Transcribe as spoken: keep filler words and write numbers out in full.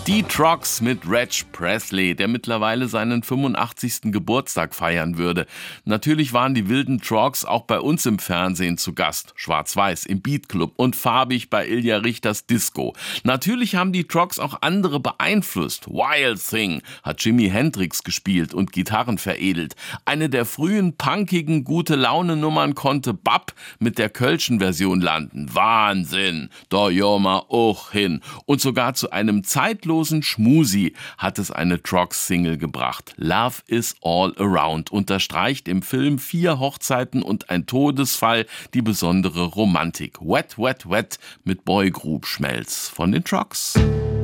Die Trucks mit Reg Presley, der mittlerweile seinen fünfundachtzigsten Geburtstag feiern würde. Natürlich waren die wilden Trucks auch bei uns im Fernsehen zu Gast. Schwarz-Weiß im Beat Club und farbig bei Ilja Richters Disco. Natürlich haben die Trucks auch andere beeinflusst. Wild Thing hat Jimi Hendrix gespielt und Gitarren veredelt. Eine der frühen punkigen Gute-Laune-Nummern konnte Bab mit der kölschen Version landen. Wahnsinn, da joma auch hin. Und sogar zu einem zeitlosen Schmusi hat es eine Trucks-Single gebracht. Love is all around unterstreicht im Film Vier Hochzeiten und ein Todesfall die besondere Romantik. Wet, wet, wet mit Boygroup Schmelz von den Trucks.